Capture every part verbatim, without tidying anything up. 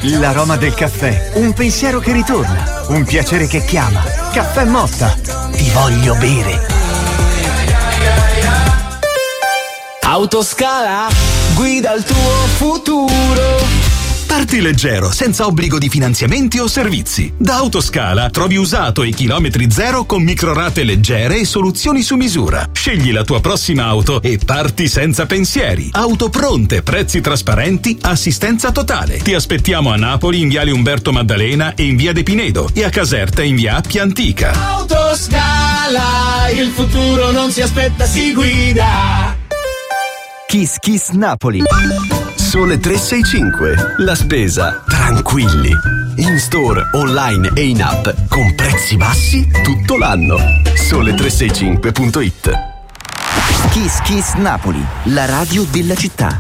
L'aroma del caffè, un pensiero che ritorna, un piacere che chiama. Caffè Motta. Ti voglio bere. Autoscala, guida il tuo futuro. Parti leggero, senza obbligo di finanziamenti o servizi. Da Autoscala trovi usato e chilometri zero con microrate leggere e soluzioni su misura. Scegli la tua prossima auto e parti senza pensieri. Auto pronte, prezzi trasparenti, assistenza totale. Ti aspettiamo a Napoli in viale Umberto Maddalena e in via De Pinedo e a Caserta in via Appia Antica. Autoscala, il futuro non si aspetta, si guida. Kiss Kiss Napoli. Sole tre sei cinque. La spesa tranquilli. In store, online e in app con prezzi bassi tutto l'anno. Sole tre sei cinque punto it. Kiss Kiss Napoli, la radio della città.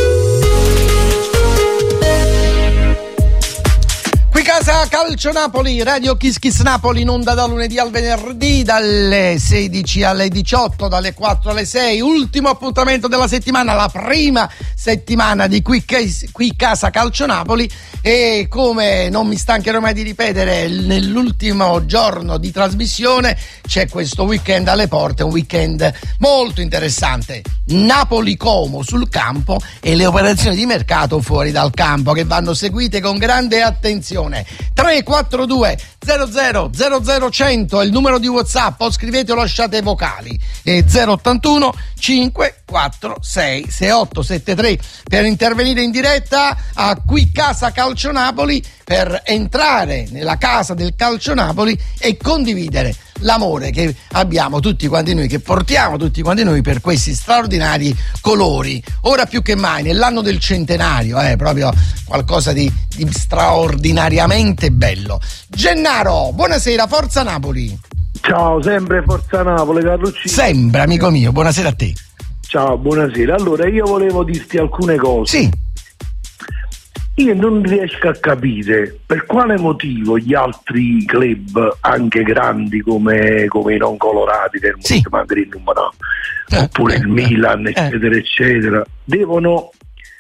Qui casa Calcio Napoli, Radio Kiss Kiss Napoli in onda da lunedì al venerdì dalle sedici alle diciotto, dalle quattro alle sei. Ultimo appuntamento della settimana, la prima settimana di Qui, qui casa Calcio Napoli, e come non mi stancherò mai di ripetere, nell'ultimo giorno di trasmissione c'è questo weekend alle porte, un weekend molto interessante. Napoli-Como sul campo e le operazioni di mercato fuori dal campo che vanno seguite con grande attenzione. tre quattro due zero zero zero zero cento è il numero di WhatsApp, o scrivete o lasciate vocali, e zero ottantuno cinque quattro sei sei otto sette tre per intervenire in diretta a Qui Casa Calcio Napoli, per entrare nella casa del Calcio Napoli e condividere l'amore che abbiamo tutti quanti noi, che portiamo tutti quanti noi per questi straordinari colori. Ora più che mai, nell'anno del centenario, è eh, proprio qualcosa di, di straordinariamente bello. Gennaro, buonasera, forza Napoli. Ciao, sempre forza Napoli, Carlucci. Sempre, amico mio, buonasera a te. Ciao, buonasera. Allora, io volevo dirti alcune cose. Sì. Io non riesco a capire per quale motivo gli altri club, anche grandi come, come i non colorati del sì. Montemagri, eh, oppure eh, il Milan, eh. eccetera, eccetera, devono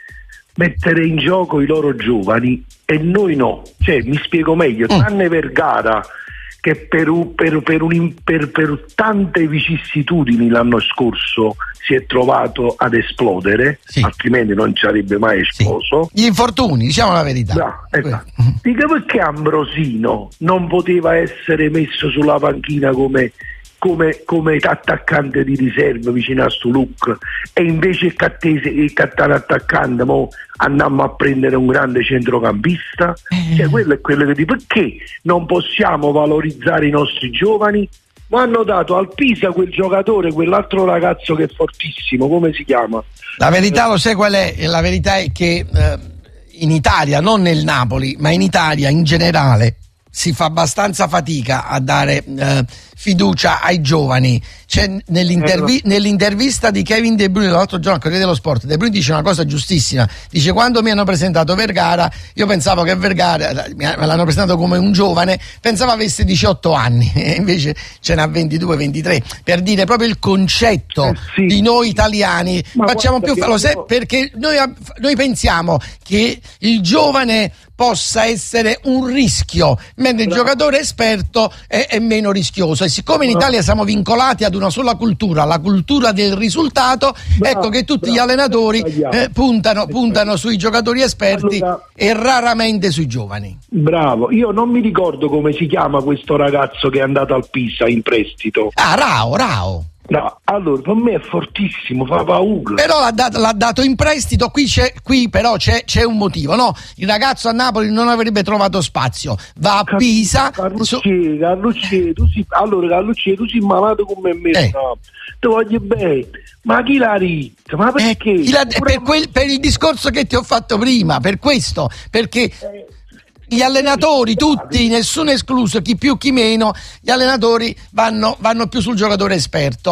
mettere in gioco i loro giovani e noi no. Cioè, mi spiego meglio, mm. tranne Vergara, che per, per, per, un, per, per tante vicissitudini l'anno scorso si è trovato ad esplodere, sì. altrimenti non ci sarebbe mai esploso. Sì. Gli infortuni, diciamo la verità. No, ecco. Dica, perché Ambrosino non poteva essere messo sulla panchina come, come, come attaccante di riserva vicino a Stuluc, e invece Cattese e Cattano attaccante mo andammo a prendere un grande centrocampista? Eh. Cioè, quello è quello che dico, perché non possiamo valorizzare i nostri giovani? Ma hanno dato al Pisa quel giocatore, quell'altro ragazzo che è fortissimo, come si chiama? La verità, lo sai qual è? La verità è che eh, in Italia, non nel Napoli, ma in Italia in generale, si fa abbastanza fatica a dare eh, fiducia ai giovani. C'è nell'intervi- nell'intervista di Kevin De Bruyne l'altro giorno al Corriere dello Sport, De Bruyne dice una cosa giustissima, dice: quando mi hanno presentato Vergara io pensavo che Vergara, me l'hanno presentato come un giovane, pensavo avesse diciotto anni e invece ce n'ha ventidue ventitré, per dire proprio il concetto eh sì. di noi italiani. Ma facciamo più falose io... perché noi, noi pensiamo che il giovane possa essere un rischio, mentre il giocatore esperto è, è meno rischioso, e siccome in Italia siamo vincolati ad una sola cultura, la cultura del risultato, bravo, ecco che tutti bravo, gli allenatori eh, puntano, puntano sui giocatori esperti allora, e raramente sui giovani. Bravo, io non mi ricordo come si chiama questo ragazzo che è andato al Pisa in prestito. Ah, Rao, Rao. No, allora per me è fortissimo, fa paura. Però l'ha dato, l'ha dato in prestito, qui, c'è, qui però c'è, c'è un motivo, no? Il ragazzo a Napoli non avrebbe trovato spazio, va a Car- Pisa. Carlucci, so- Carlucci, tu sei, allora Carlucci, tu sei malato come me, eh. no? Ti voglio bene, ma chi l'ha detto? Ma perché? Eh, l'ha, per, quel, per il discorso che ti ho fatto prima, per questo, perché... Eh. Gli allenatori, tutti, nessuno escluso, chi più chi meno, gli allenatori vanno, vanno più sul giocatore esperto.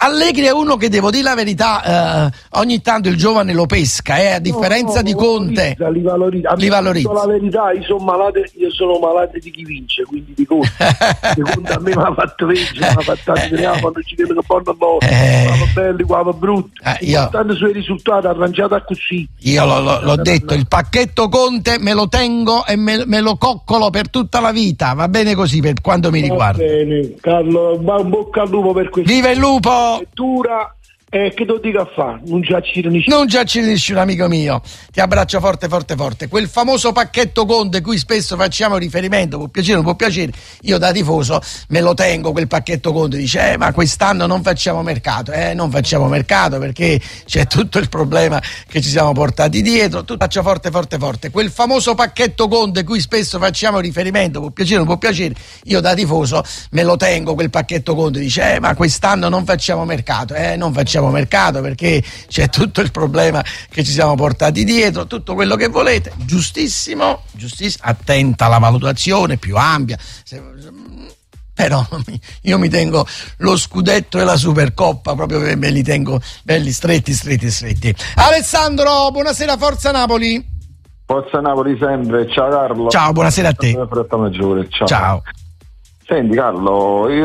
Allegri è uno che, devo dire la verità, eh, ogni tanto il giovane lo pesca, eh, a differenza no, no, di Conte. Valorizza, li valorizza. Li valorizza. La verità, io sono malato, io sono malato di chi vince, quindi di Conte. Di Conte a me mi ha fatto vincere, mi ha fatto vedere quando ci viene che fanno quando belli, quando brutti. Eh, io, tanto sui risultati arrangiata così. Io lo, lo, l'ho detto, il pacchetto Conte me lo tengo e me, me lo coccolo per tutta la vita, va bene così per quanto mi riguarda. Va bene, Carlo, un bocca al lupo per questo. Viva il lupo! Dura, eh, che lo dica a fare? Non ci accide nessuno. Non ci accide nessuno, amico mio. Ti abbraccio forte, forte, forte. Quel famoso pacchetto Conte cui spesso facciamo riferimento, può piacere, non può piacere. Io da tifoso me lo tengo, quel pacchetto Conte. Dice, eh, ma quest'anno non facciamo mercato. Eh, non facciamo mercato perché c'è tutto il problema che ci siamo portati dietro. Tu faccio forte, forte, forte. Quel famoso pacchetto Conte cui spesso facciamo riferimento, può piacere, non può piacere. Io da tifoso me lo tengo, quel pacchetto Conte. Dice, eh, ma quest'anno non facciamo mercato. Eh, non facciamo mercato perché c'è tutto il problema che ci siamo portati dietro, tutto quello che volete, giustissimo, giustissimo, attenta alla valutazione più ampia, se, però io mi tengo lo scudetto e la Supercoppa, proprio me li tengo belli stretti, stretti, stretti. Alessandro, buonasera, Forza Napoli. Forza Napoli sempre, ciao Carlo. Ciao, buonasera a te. Maggiore, ciao. Ciao. Senti Carlo, io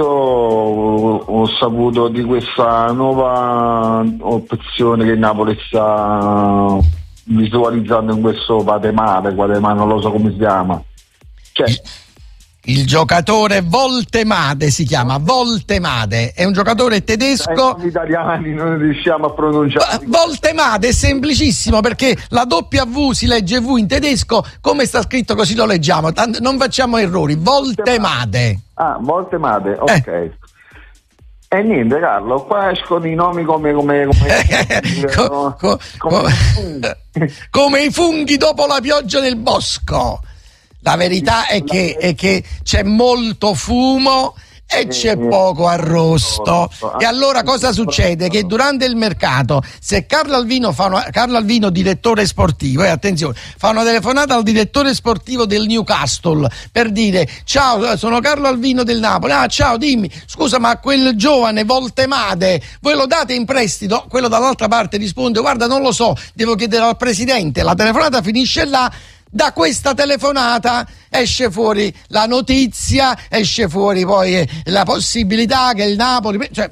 ho saputo di questa nuova opzione che Napoli sta visualizzando in questo Patemade, Patemade non lo so come si chiama. Cioè, il, il giocatore Voltemade si chiama, Voltemade, è un giocatore tedesco. Gli italiani non riusciamo a pronunciare. Voltemade è semplicissimo perché la W si legge V in tedesco, come sta scritto così lo leggiamo, Tant- non facciamo errori. Voltemade. Ah, Voltemade, ok. Eh. E niente Carlo, qua escono i nomi come come come, co, co, come, come, come i funghi dopo la pioggia nel bosco. La verità è che, è che c'è molto fumo e c'è poco arrosto. E allora cosa succede? Che durante il mercato, se Carlo Alvino fa una, Carlo Alvino direttore sportivo, e eh, attenzione, fa una telefonata al direttore sportivo del Newcastle per dire: ciao, sono Carlo Alvino del Napoli. Ah, ciao, dimmi, scusa, ma quel giovane Voltemade voi lo date in prestito? Quello dall'altra parte risponde: guarda, non lo so, devo chiedere al presidente. La telefonata finisce là. Da questa telefonata esce fuori la notizia, esce fuori poi la possibilità che il Napoli, cioè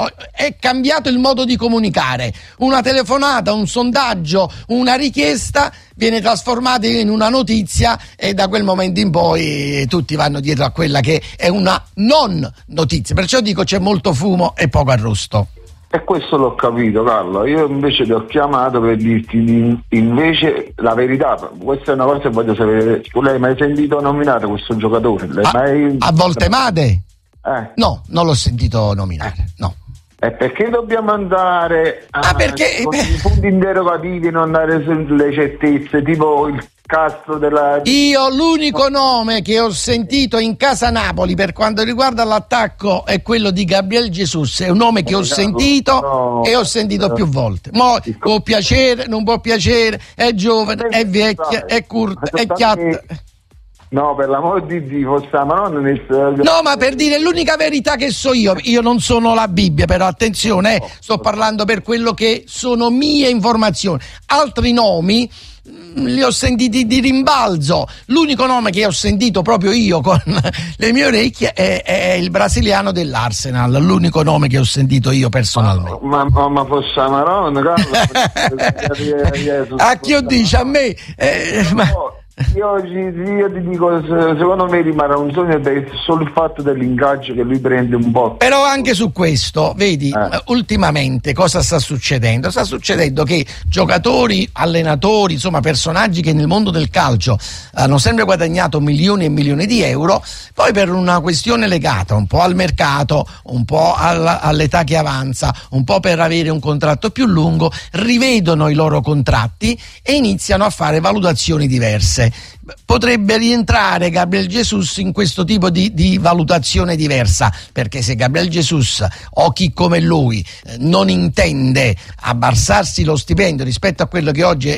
è cambiato il modo di comunicare. Una telefonata, un sondaggio, una richiesta viene trasformata in una notizia e da quel momento in poi tutti vanno dietro a quella che è una non notizia. Perciò dico c'è molto fumo e poco arrosto. E questo l'ho capito Carlo, io invece ti ho chiamato per dirti invece la verità, questa è una cosa che voglio sapere, tu l'hai mai sentito nominare questo giocatore? L'hai a, mai... a Voltemade? Eh. No, non l'ho sentito nominare, no. E perché dobbiamo andare a, ah, perché... con i punti interrogativi e non dare sulle certezze, tipo il Castro della... Io l'unico nome che ho sentito in casa Napoli per quanto riguarda l'attacco è quello di Gabriel Jesus, è un nome che ho sentito no, e ho sentito no. più volte. Mo può piacere, non può piacere, è giovane, è vecchia, è curta, è chiatta. No, per l'amor di Dio, ma non nel... No, ma per dire l'unica verità che so io, io non sono la Bibbia, però attenzione, eh, sto parlando per quello che sono mie informazioni. Altri nomi li ho sentiti di rimbalzo. L'unico nome che ho sentito proprio io con le mie orecchie è, è il brasiliano dell'Arsenal, l'unico nome che ho sentito io personalmente. Ma, ma, ma fosse Maronna, a chi lo dice? A me? Eh, ma... Io, io ti dico, secondo me rimarrà un sogno solo il fatto dell'ingaggio che lui prende un po'. Però anche su questo, vedi, eh. ultimamente cosa sta succedendo? Sta succedendo che giocatori, allenatori, insomma personaggi che nel mondo del calcio hanno sempre guadagnato milioni e milioni di euro, poi per una questione legata un po' al mercato, un po' alla, all'età che avanza, un po' per avere un contratto più lungo, rivedono i loro contratti e iniziano a fare valutazioni diverse. Potrebbe rientrare Gabriel Jesus in questo tipo di, di valutazione diversa, perché se Gabriel Jesus o chi come lui eh, non intende abbassarsi lo stipendio rispetto a quello che oggi è,